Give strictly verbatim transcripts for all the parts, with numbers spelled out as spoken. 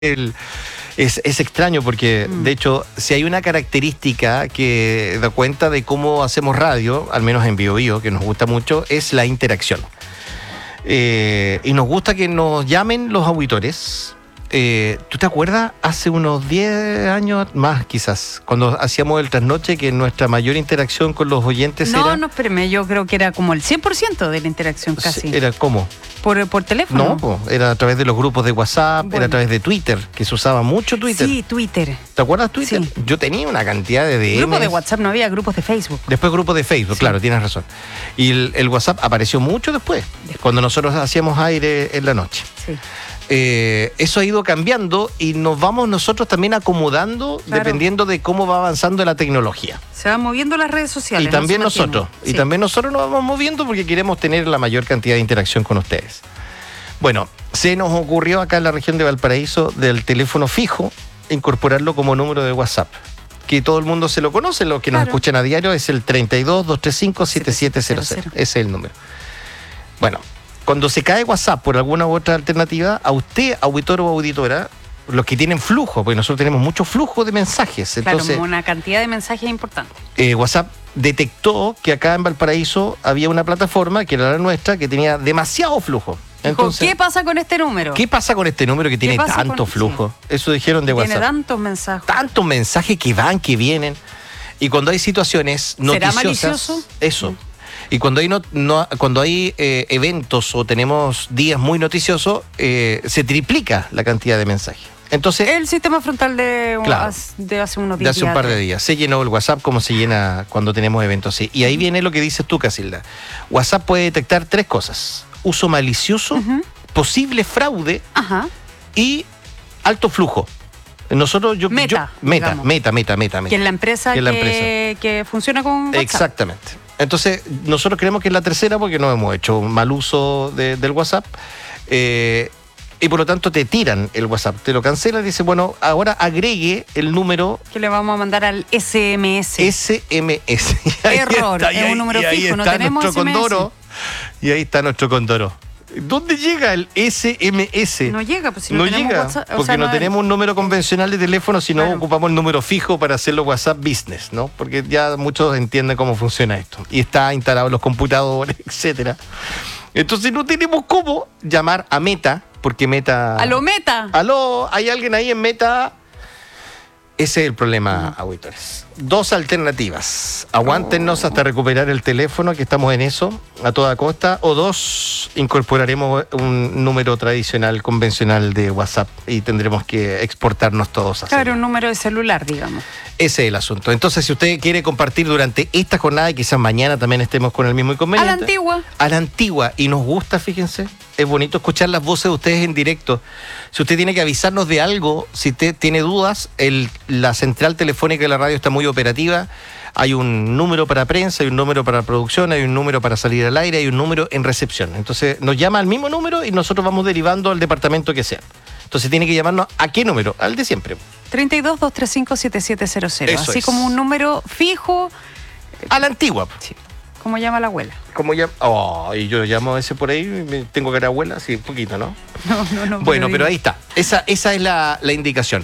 El, es, es extraño porque, mm. de hecho, si hay una característica que da cuenta de cómo hacemos radio, al menos en Bio Bio, que nos gusta mucho, es la interacción. Eh, y nos gusta que nos llamen los auditores. Eh, ¿Tú te acuerdas? Hace unos diez años más, quizás, cuando hacíamos el trasnoche, que nuestra mayor interacción con los oyentes no, era... No, no, espérame, yo creo que era como el cien por ciento de la interacción casi. ¿Era cómo? ¿Por, por teléfono? No, po, era a través de los grupos de WhatsApp, bueno. Era a través de Twitter, que se usaba mucho Twitter. Sí, Twitter. ¿Te acuerdas Twitter? Sí. Yo tenía una cantidad de D Ms. Grupos de WhatsApp no había, grupos de Facebook. Después grupos de Facebook, sí. Claro, tienes razón. Y el, el WhatsApp apareció mucho después, después, cuando nosotros hacíamos aire en la noche. Sí. Eh, eso ha ido cambiando y nos vamos nosotros también acomodando, claro, dependiendo de cómo va avanzando la tecnología. Se van moviendo las redes sociales. Y también nosotros. Sí. Y también nosotros nos vamos moviendo porque queremos tener la mayor cantidad de interacción con ustedes. Bueno, se nos ocurrió acá en la región de Valparaíso del teléfono fijo incorporarlo como número de WhatsApp. Que todo el mundo se lo conoce, los que, claro, nos escuchan a diario, es el treinta y dos, doscientos treinta y cinco, setenta y siete cero cero. Ese es el número. Bueno, cuando se cae WhatsApp por alguna u otra alternativa, a usted, auditor o auditora, los que tienen flujo, porque nosotros tenemos mucho flujo de mensajes. Entonces, claro, una cantidad de mensajes importante. Eh, WhatsApp detectó que acá en Valparaíso había una plataforma, que era la nuestra, que tenía demasiado flujo. Entonces, ¿qué pasa con este número? ¿Qué pasa con este número que tiene tanto con... flujo? Sí. Eso dijeron de WhatsApp. Tiene tantos mensajes. Tantos mensajes que van, que vienen. Y cuando hay situaciones noticiosas... ¿Será malicioso? Eso. Sí. Y cuando hay, no, no, cuando hay eh, eventos o tenemos días muy noticiosos, eh, se triplica la cantidad de mensajes. Entonces, el sistema frontal de, claro, de hace unos días. De hace un par de días. Se llenó el WhatsApp como se llena cuando tenemos eventos así. Y ahí viene lo que dices tú, Casilda. WhatsApp puede detectar tres cosas: uso malicioso, uh-huh, posible fraude, uh-huh, y alto flujo. Nosotros, yo, meta, yo, meta, meta, meta, meta, meta. Que es la empresa que, que, la empresa. que funciona con WhatsApp. Exactamente. Entonces, nosotros creemos que es la tercera porque no hemos hecho mal uso de, del WhatsApp. Eh, y por lo tanto te tiran el WhatsApp, te lo cancelan y dicen, bueno, ahora agregue el número... que le vamos a mandar al S M S. S M S. Error, está, es un número y ahí fijo, está, no tenemos nuestro S M S. Condoro. Y ahí está nuestro Condoro. ¿Dónde llega el S M S? No llega, pues si no, no tenemos llega, WhatsApp, porque o sea, no, no tenemos un número convencional de teléfono, sino claro, ocupamos el número fijo para hacerlo WhatsApp Business, ¿no? Porque ya muchos entienden cómo funciona esto. Y está instalado en los computadores, etcétera. Entonces no tenemos cómo llamar a Meta, porque Meta... ¡Aló, Meta! ¡Aló! ¿Hay alguien ahí en Meta? Ese es el problema, uh-huh, auditores. Dos alternativas. Aguántenos oh. hasta recuperar el teléfono, que estamos en eso, a toda costa. O dos, incorporaremos un número tradicional, convencional de WhatsApp y tendremos que exportarnos todos a Claro, hacerlo. Un número de celular, digamos. Ese es el asunto. Entonces, si usted quiere compartir durante esta jornada, y quizás mañana también estemos con el mismo inconveniente. A la antigua. A la antigua. Y nos gusta, fíjense. Es bonito escuchar las voces de ustedes en directo. Si usted tiene que avisarnos de algo, si usted tiene dudas, el, la central telefónica de la radio está muy operativa. Hay un número para prensa, hay un número para producción, hay un número para salir al aire, hay un número en recepción. Entonces nos llama al mismo número y nosotros vamos derivando al departamento que sea. Entonces tiene que llamarnos ¿a qué número? Al de siempre. treinta y dos, doscientos treinta y cinco, setenta y siete cero cero. Eso Así es. como un número fijo. A la antigua. Sí. ¿Cómo llama la abuela? ¿Cómo llama? Oh, y yo llamo ese por ahí, me tengo cara abuela, sí, un poquito, ¿no? No, no, no. Bueno, pero, pero ahí está. Esa, esa es la, la indicación.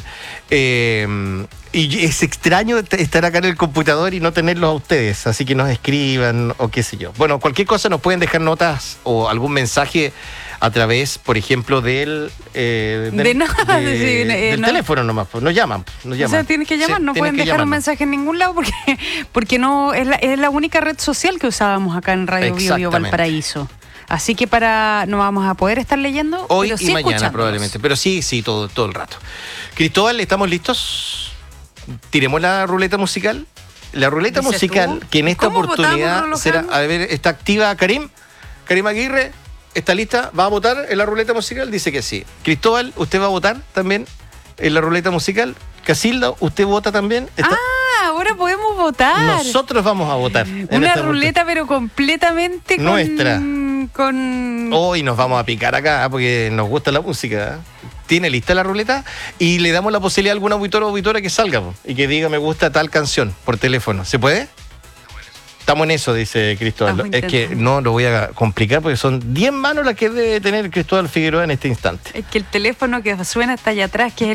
Eh, y es extraño estar acá en el computador y no tenerlos a ustedes, así que nos escriban o qué sé yo. Bueno, cualquier cosa nos pueden dejar notas o algún mensaje a través, por ejemplo, del, eh, del, de nada, de, sí, eh, del no. teléfono nomás. Nos llaman, nos llaman. O sea, tienes que llamar, sí, no pueden dejar llamarnos. un mensaje en ningún lado porque, porque no es la, es la única red social que usábamos acá en Radio Bio Bio Valparaíso. Así que para no vamos a poder estar leyendo hoy pero sí y mañana probablemente, pero sí, sí, todo, todo el rato. Cristóbal, ¿estamos listos? Tiremos la ruleta musical. La ruleta musical, tú? Que en esta oportunidad será, a ver, está activa Karim, Karim Aguirre, ¿está lista? ¿Va a votar en la ruleta musical? Dice que sí. Cristóbal, ¿usted va a votar también en la ruleta musical? Casilda, ¿usted vota también? ¿Está? Ah, ahora podemos votar. Nosotros vamos a votar. Una ruleta, pero completamente con... nuestra. Con... Hoy nos vamos a picar acá porque nos gusta la música. Tiene lista la ruleta y le damos la posibilidad a algún auditor o auditora que salga y que diga me gusta tal canción por teléfono. ¿Se puede? Estamos en eso, dice Cristóbal. Es que no lo voy a complicar porque son diez manos las que debe tener Cristóbal Figueroa en este instante. Es que el teléfono que suena está allá atrás, que es